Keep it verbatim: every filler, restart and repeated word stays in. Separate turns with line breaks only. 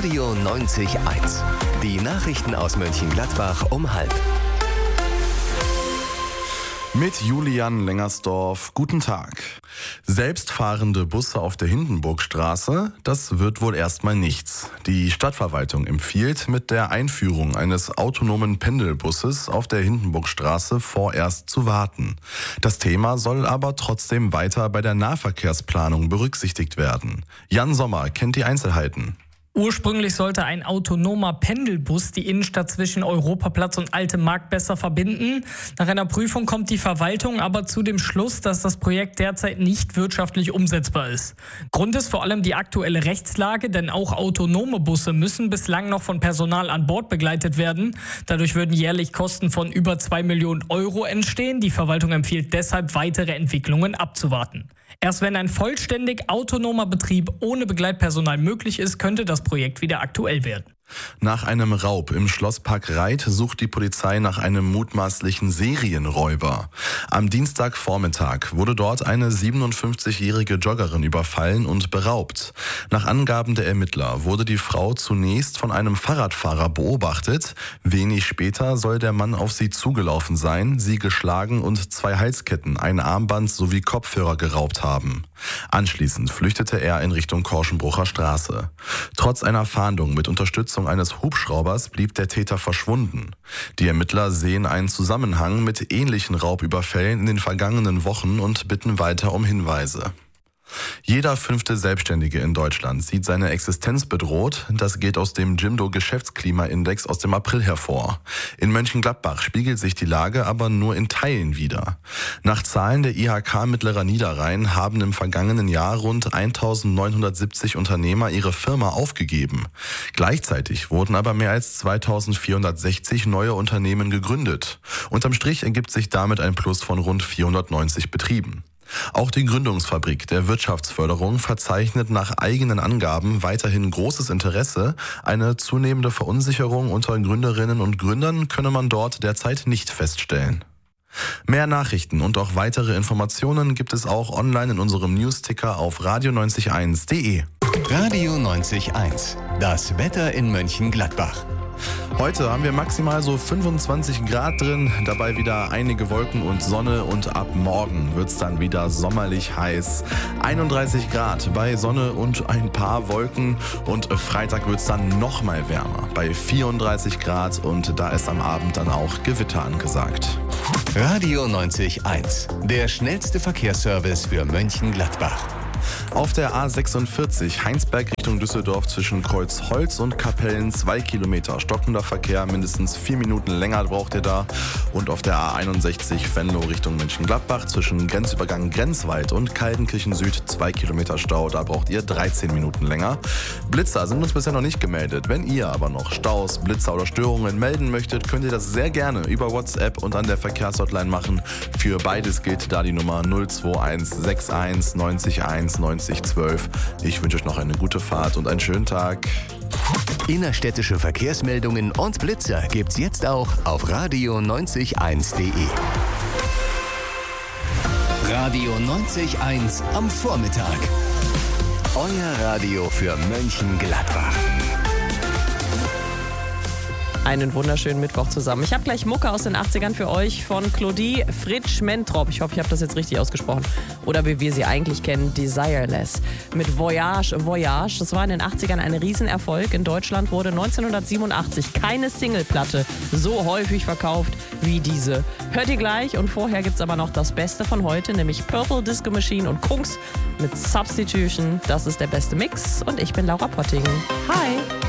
Radio neunzig Komma eins. Die Nachrichten aus Mönchengladbach um halb.
Mit Julian Lengersdorf, guten Tag. Selbstfahrende Busse auf der Hindenburgstraße, das wird wohl erstmal nichts. Die Stadtverwaltung empfiehlt, mit der Einführung eines autonomen Pendelbusses auf der Hindenburgstraße vorerst zu warten. Das Thema soll aber trotzdem weiter bei der Nahverkehrsplanung berücksichtigt werden. Jan Sommer kennt die Einzelheiten.
Ursprünglich sollte ein autonomer Pendelbus die Innenstadt zwischen Europaplatz und Altem Markt besser verbinden. Nach einer Prüfung kommt die Verwaltung aber zu dem Schluss, dass das Projekt derzeit nicht wirtschaftlich umsetzbar ist. Grund ist vor allem die aktuelle Rechtslage, denn auch autonome Busse müssen bislang noch von Personal an Bord begleitet werden. Dadurch würden jährlich Kosten von über zwei Millionen Euro entstehen. Die Verwaltung empfiehlt deshalb, weitere Entwicklungen abzuwarten. Erst wenn ein vollständig autonomer Betrieb ohne Begleitpersonal möglich ist, könnte das Projekt wieder aktuell werden.
Nach einem Raub im Schlosspark Reit sucht die Polizei nach einem mutmaßlichen Serienräuber. Am Dienstagvormittag wurde dort eine siebenundfünfzigjährige Joggerin überfallen und beraubt. Nach Angaben der Ermittler wurde die Frau zunächst von einem Fahrradfahrer beobachtet. Wenig später soll der Mann auf sie zugelaufen sein, sie geschlagen und zwei Halsketten, ein Armband sowie Kopfhörer geraubt haben. Anschließend flüchtete er in Richtung Korschenbrucher Straße. Trotz einer Fahndung mit Unterstützung eines Hubschraubers blieb der Täter verschwunden. Die Ermittler sehen einen Zusammenhang mit ähnlichen Raubüberfällen in den vergangenen Wochen und bitten weiter um Hinweise. Jeder fünfte Selbstständige in Deutschland sieht seine Existenz bedroht. Das geht aus dem Jimdo-Geschäftsklimaindex aus dem April hervor. In Mönchengladbach spiegelt sich die Lage aber nur in Teilen wider. Nach Zahlen der I H K Mittlerer Niederrhein haben im vergangenen Jahr rund eintausendneunhundertsiebzig Unternehmer ihre Firma aufgegeben. Gleichzeitig wurden aber mehr als zweitausendvierhundertsechzig neue Unternehmen gegründet. Unterm Strich ergibt sich damit ein Plus von rund vierhundertneunzig Betrieben. Auch die Gründungsfabrik der Wirtschaftsförderung verzeichnet nach eigenen Angaben weiterhin großes Interesse. Eine zunehmende Verunsicherung unter Gründerinnen und Gründern könne man dort derzeit nicht feststellen. Mehr Nachrichten und auch weitere Informationen gibt es auch online in unserem Newsticker auf radio neunzig Komma eins punkt de.
Radio neunzig Komma eins. Das Wetter in Mönchengladbach.
Heute haben wir maximal so fünfundzwanzig Grad drin, dabei wieder einige Wolken und Sonne und ab morgen wird es dann wieder sommerlich heiß. einunddreißig Grad bei Sonne und ein paar Wolken und Freitag wird es dann noch mal wärmer bei vierunddreißig Grad und da ist am Abend dann auch Gewitter angesagt.
Radio neunzig Komma eins. Der schnellste Verkehrsservice für Mönchengladbach.
Auf der A sechsundvierzig Heinsberg Richtung Düsseldorf zwischen Kreuzholz und Kapellen zwei Kilometer stockender Verkehr, mindestens vier Minuten länger braucht ihr da. Und auf der A einundsechzig Venlo Richtung Mönchengladbach zwischen Grenzübergang Grenzwald und Kaldenkirchen Süd zwei Kilometer Stau, da braucht ihr dreizehn Minuten länger. Blitzer sind uns bisher noch nicht gemeldet. Wenn ihr aber noch Staus, Blitzer oder Störungen melden möchtet, könnt ihr das sehr gerne über WhatsApp und an der Verkehrshotline machen. Für beides gilt da die Nummer null zwei eins sechs eins neunzig eins neunzig zwölf. Ich wünsche euch noch eine gute Fahrt und einen schönen Tag.
Innerstädtische Verkehrsmeldungen und Blitzer gibt's jetzt auch auf radio neunzig Komma eins punkt de. Radio neunzig Komma eins am Vormittag. Euer Radio für Mönchengladbach.
Einen wunderschönen Mittwoch zusammen. Ich habe gleich Mucke aus den achtzigern für euch von Claudie Fritsch-Mentrop. Ich hoffe, ich habe das jetzt richtig ausgesprochen. Oder wie wir sie eigentlich kennen, Desireless. Mit Voyage, Voyage. Das war in den achtzigern ein Riesenerfolg. In Deutschland wurde neunzehnhundertsiebenundachtzig keine Singleplatte so häufig verkauft wie diese. Hört ihr gleich und vorher gibt es aber noch das Beste von heute, nämlich Purple Disco Machine und Kungs mit Substitution. Das ist der beste Mix und ich bin Laura Potting. Hi!